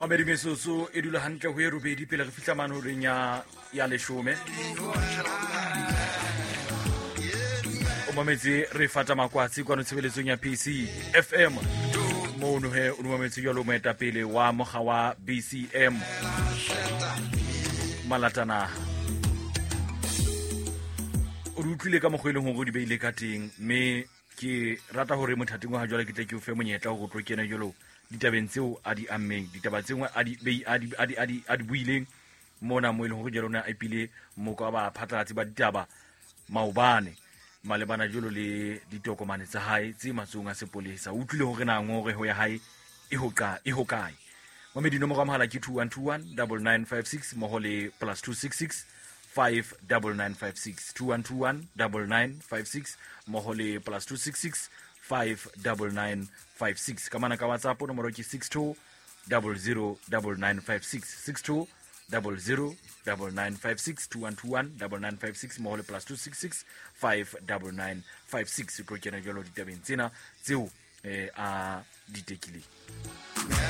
Amedi mesoso e dula hantle ho e robedi pele re fihla manhoreng ya leshome. O mametse re fata makwatsi kwano tshebeletsong ya PC FM. Mono he o mametse yalo moetapele wa moga wa BCM Malatana. O utlwile ka mogweleng ho go di beile ka teng me ke rata hore mothating wa jwale ke tle ke o fe monyetla go tlo kena jolo ditabeng tseo a di ammeng ditaba tsengwe a di buileng mona mo ile go jelona a ipile moko ba phatlatsi ba ditaba maobane malebana jolo le ditokomane tsa hae tse matsong a sepolesa. Utlwile hore na ngore ho ya hae e hokae Mamedi nomoro ya mohala ke 2121 9956 moho le +266 59956 2121 9956 moho le +266 59956. Kamana ka WhatsApp nomoro ke 62 009956 62 009956 2121 9956 moho le +266 59956. Tlo kena jalo ditabeng tsena tseo a ditekile.